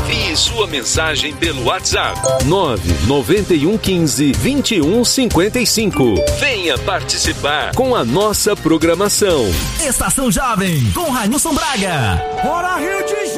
Envie sua mensagem pelo WhatsApp 99115-2155. Venha participar com a nossa programação. Estação Jovem, com Railson Braga. Bora, Rio de